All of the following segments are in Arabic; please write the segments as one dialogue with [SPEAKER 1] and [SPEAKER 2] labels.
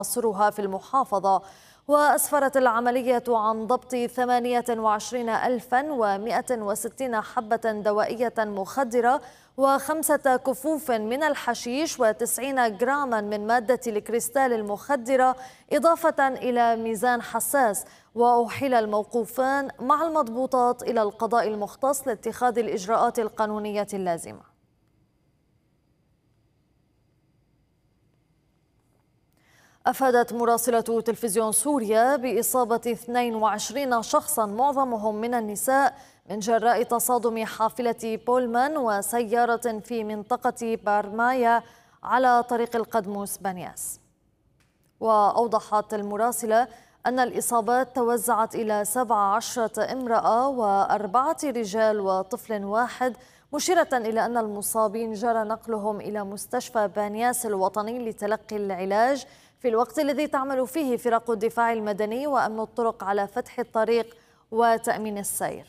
[SPEAKER 1] عناصرها في المحافظة. وأسفرت العملية عن ضبط 28,160 حبة دوائية مخدرة و5 كفوف من الحشيش و90 جراما من مادة الكريستال المخدرة، إضافة إلى ميزان حساس. وأحيل الموقوفان مع المضبوطات إلى القضاء المختص لاتخاذ الإجراءات القانونية اللازمة. أفادت مراسلة تلفزيون سوريا بإصابة 22 شخصا معظمهم من النساء من جراء تصادم حافلة بولمان وسيارة في منطقة بارمايا على طريق القدموس بنياس. وأوضحت المراسلة أن الإصابات توزعت إلى 17 امرأة و4 رجال وطفل واحد، مشيرة إلى أن المصابين جرى نقلهم إلى مستشفى بانياس الوطني لتلقي العلاج، في الوقت الذي تعمل فيه فرق الدفاع المدني وأمن الطرق على فتح الطريق وتأمين السير.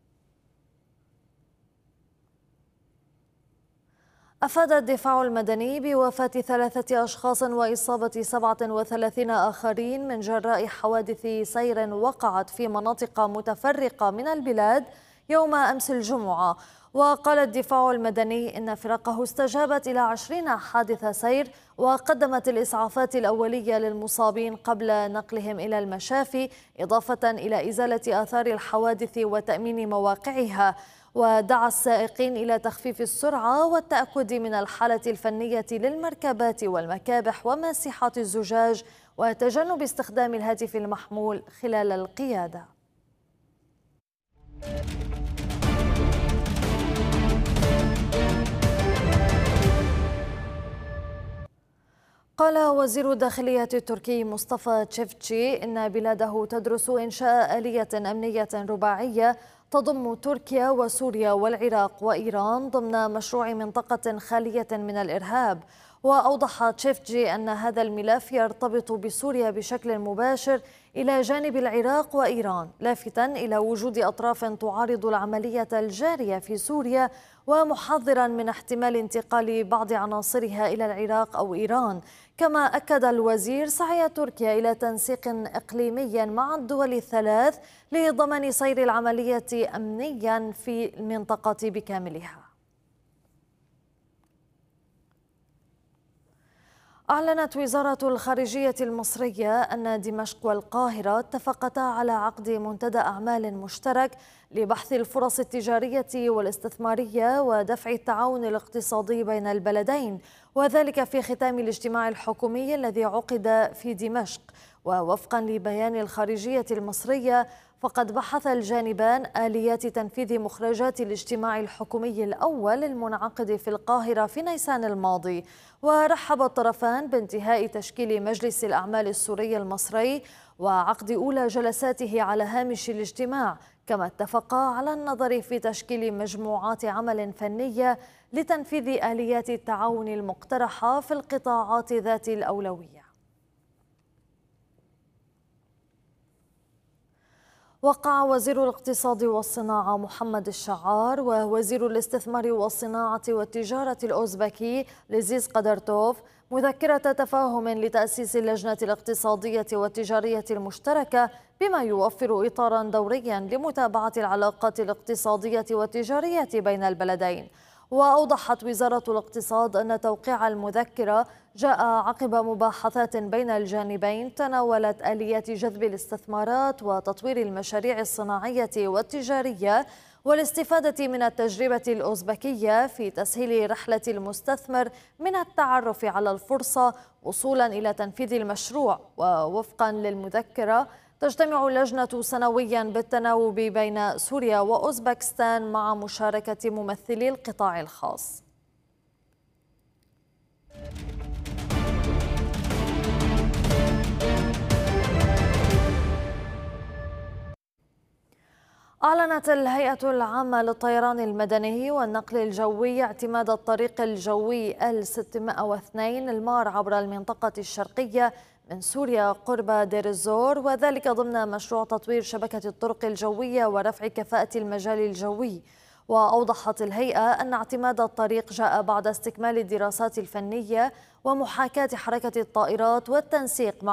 [SPEAKER 1] أفاد الدفاع المدني بوفاة 3 أشخاص وإصابة 37 آخرين من جراء حوادث سير وقعت في مناطق متفرقة من البلاد يوم أمس الجمعة. وقال الدفاع المدني إن فرقه استجابت إلى 20 حادث سير وقدمت الإسعافات الأولية للمصابين قبل نقلهم إلى المشافي، إضافة إلى إزالة آثار الحوادث وتأمين مواقعها. ودعا السائقين إلى تخفيف السرعة والتأكد من الحالة الفنية للمركبات والمكابح وماسحات الزجاج وتجنب استخدام الهاتف المحمول خلال القيادة. قال وزير الداخلية التركي مصطفى تشيفتشي إن بلاده تدرس إنشاء آلية أمنية رباعية تضم تركيا وسوريا والعراق وإيران ضمن مشروع منطقة خالية من الإرهاب. وأوضح تشيفتشي أن هذا الملف يرتبط بسوريا بشكل مباشر إلى جانب العراق وإيران، لافتاً إلى وجود أطراف تعارض العملية الجارية في سوريا ومحذراً من احتمال انتقال بعض عناصرها إلى العراق أو إيران. كما أكد الوزير سعي تركيا إلى تنسيق إقليمي مع الدول الثلاث لضمان سير العملية أمنياً في المنطقة بكاملها. أعلنت وزارة الخارجية المصرية أن دمشق والقاهرة اتفقتا على عقد منتدى أعمال مشترك لبحث الفرص التجارية والاستثمارية ودفع التعاون الاقتصادي بين البلدين، وذلك في ختام الاجتماع الحكومي الذي عقد في دمشق. ووفقا لبيان الخارجية المصرية، فقد بحث الجانبان آليات تنفيذ مخرجات الاجتماع الحكومي الأول المنعقد في القاهرة في نيسان الماضي. ورحب الطرفان بانتهاء تشكيل مجلس الأعمال السوري المصري وعقد أولى جلساته على هامش الاجتماع، كما اتفقا على النظر في تشكيل مجموعات عمل فنية لتنفيذ آليات التعاون المقترحة في القطاعات ذات الأولوية. وقع وزير الاقتصاد والصناعة محمد الشعار ووزير الاستثمار والصناعة والتجارة الأوزبكي لزيز قدرتوف مذكرة تفاهم لتأسيس اللجنة الاقتصادية والتجارية المشتركة، بما يوفر إطارا دوريا لمتابعة العلاقات الاقتصادية والتجارية بين البلدين. وأوضحت وزارة الاقتصاد أن توقيع المذكرة جاء عقب مباحثات بين الجانبين تناولت آليات جذب الاستثمارات وتطوير المشاريع الصناعية والتجارية والاستفادة من التجربة الأوزبكية في تسهيل رحلة المستثمر من التعرف على الفرصة وصولا إلى تنفيذ المشروع. ووفقا للمذكرة تجتمع اللجنة سنويا بالتناوب بين سوريا وأوزبكستان مع مشاركة ممثلي القطاع الخاص. أعلنت الهيئة العامة للطيران المدني والنقل الجوي اعتماد الطريق الجوي L602 المار عبر المنطقة الشرقية من سوريا قرب دير الزور، وذلك ضمن مشروع تطوير شبكة الطرق الجوية ورفع كفاءة المجال الجوي. وأوضحت الهيئة أن اعتماد الطريق جاء بعد استكمال الدراسات الفنية ومحاكاة حركة الطائرات والتنسيق مع